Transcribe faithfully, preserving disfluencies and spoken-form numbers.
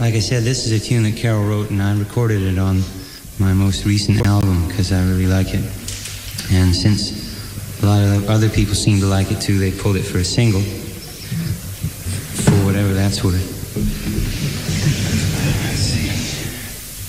like I said, this is a tune that Carol wrote, and I recorded it on my most recent album because I really like it. And since a lot of other people seem to like it too, they pulled it for a single, for whatever that's worth.